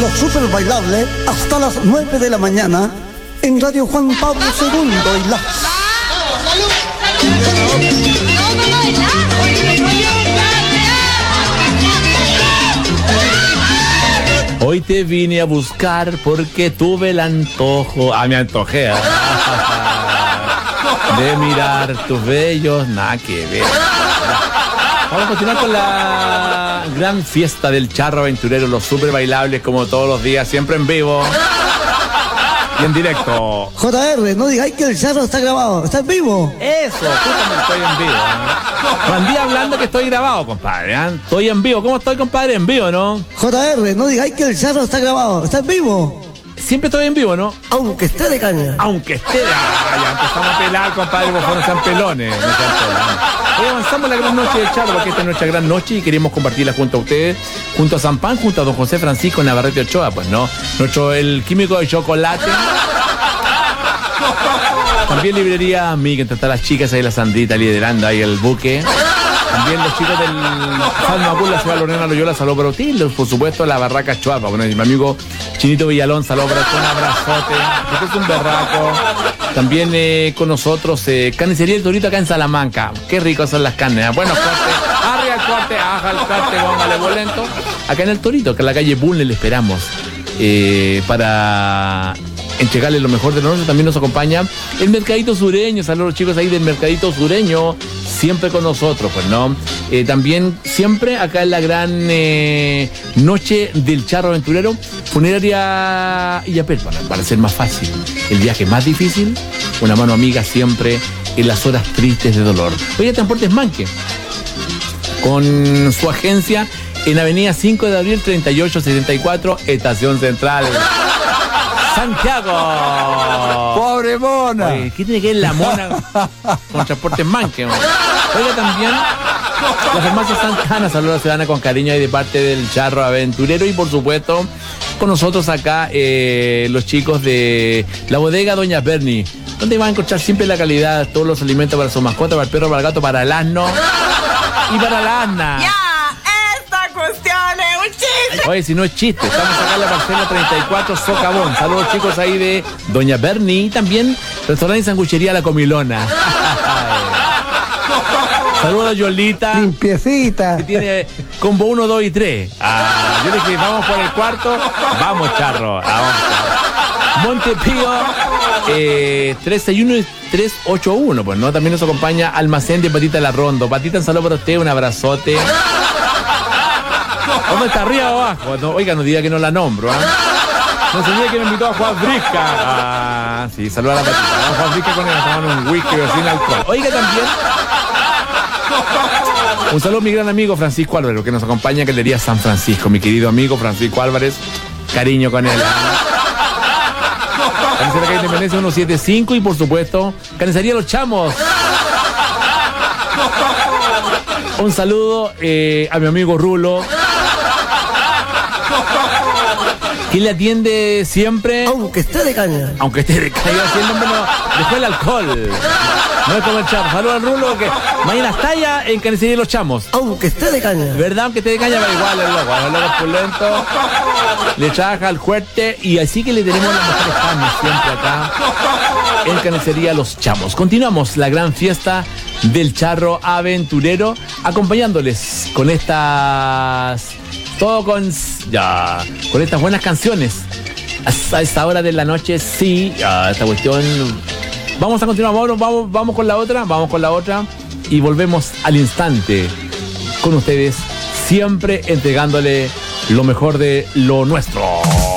Lo Super Bailable hasta las 9 de la mañana en Radio Juan Pablo II y la... Hoy te vine a buscar porque tuve el antojo. Me antojé. De mirar tus bellos. Nada que ver. Vamos a continuar con la gran fiesta del charro aventurero. Los super bailables como todos los días. Siempre en vivo. Y en directo. JR, no digáis que el charro está grabado. ¿Está en vivo? Eso, justamente estoy en vivo. Mandí hablando que estoy grabado, compadre. Estoy en vivo. ¿Cómo estoy, compadre? En vivo, ¿no? JR, no digáis que el charro está grabado. ¿Está en vivo? Siempre estoy en vivo, ¿no? Aunque esté de caña. Aunque esté de... ya empezamos a pelar, compadre. Por favor, no sean pelones. No sean pelones. Hoy avanzamos la gran noche de charro, porque esta es nuestra gran noche y queremos compartirla junto a ustedes, junto a San Pan, junto a don José Francisco Navarrete Ochoa, pues no, el químico de chocolate. También librería Amiga, entre todas las chicas ahí, la Sandrita liderando ahí el buque. También los chicos del Salmacul, la ciudad Lorena Loyola, saludos para ti. Por supuesto, la Barraca Chuapa. Bueno, mi amigo Chinito Villalón, saludos para ti, un abrazote. Este es un berraco. También con nosotros, Carnicería El Torito acá en Salamanca. Qué ricos son las carnes. Buenos cortes, arriba el corte, aja el corte, póngale bolento. Acá en El Torito, que en la calle Bunle le esperamos. Para entregarle lo mejor de nosotros. También nos acompaña el Mercadito Sureño. Saludos a los chicos ahí del Mercadito Sureño, siempre con nosotros, pues no. También siempre acá en la gran noche del charro aventurero, funeraria Illapel, para ser más fácil. El viaje más difícil, una mano amiga siempre en las horas tristes de dolor. Oye, Transportes Manque, con su agencia en Avenida 5 de Abril 3874, Estación Central, Santiago. ¡Pobre mona! Oye, ¿qué tiene que ver la mona con Transportes Manque? Oiga, también la farmacia Santana, saludos a la ciudadana con cariño y de parte del charro aventurero. Y por supuesto, con nosotros acá los chicos de la bodega Doña Berni, donde van a encontrar siempre la calidad, todos los alimentos para su mascota, para el perro, para el gato, para el asno y para la asna. Oye, si no es chiste, estamos acá en la parcela 34 Socavón. Saludos, chicos, ahí de Doña Berni. Y también restaurante y sanguchería La Comilona. Saludos a Yolita. Limpiecita. Que tiene combo 1, 2 y 3. Yo le dije, vamos por el cuarto. Vamos, charro. Vamos. Montepío 361 y 381. Pues no, también nos acompaña Almacén de Patita La Rondo. Patita, un saludo para usted, un abrazote. ¿Dónde está, arriba o abajo? No, oiga, no diga que no la nombro, No se diga que me invitó a Juan Brisca. Sí, saluda a la Patita. Vamos a Juan Brisca con él, tomando un whisky pero sin alcohol. Oiga, también un saludo a mi gran amigo Francisco Álvarez, que nos acompaña en Galería San Francisco. Mi querido amigo Francisco Álvarez, cariño con él. Carnicería Calle Independencia 175 y por supuesto, Carnicería Los Chamos. Un saludo a mi amigo Rulo, que le atiende siempre. Aunque esté de caña. Aunque esté de caña, haciendo, pero dejó el alcohol. No es como el chamo. Saludos al Rulo, que mañana está allá en Carnicería Los Chamos. Aunque esté de caña. ¿Verdad? Aunque esté de caña, pero igual el loco es pulento. Le trabaja al fuerte y así que le tenemos las mejores carnes siempre acá en Carnicería Los Chamos. Continuamos la gran fiesta del charro aventurero, acompañándoles con estas... Todo con estas buenas canciones. A esta hora de la noche, sí, esta cuestión. Vamos a continuar, vamos con la otra. Y volvemos al instante con ustedes, siempre entregándole lo mejor de lo nuestro.